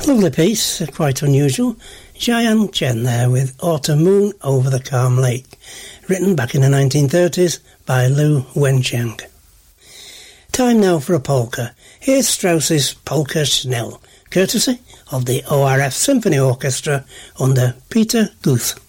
Lovely piece, quite unusual. Jian Chen there with Autumn Moon Over the Calm Lake, written back in the 1930s by Liu Wenxiang. Time now for a polka. Here's Strauss's Polka Schnell, courtesy of the ORF Symphony Orchestra under Peter Guth.